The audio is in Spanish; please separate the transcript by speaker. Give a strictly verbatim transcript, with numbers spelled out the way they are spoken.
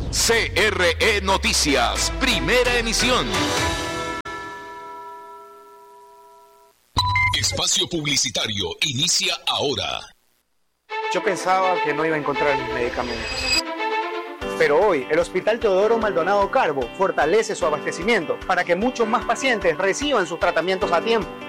Speaker 1: C R E Noticias, primera emisión. Espacio publicitario inicia ahora.
Speaker 2: Yo pensaba que no iba a encontrar mis medicamentos. Pero hoy, el Hospital Teodoro Maldonado Carbo fortalece su abastecimiento para que muchos más pacientes reciban sus tratamientos a tiempo.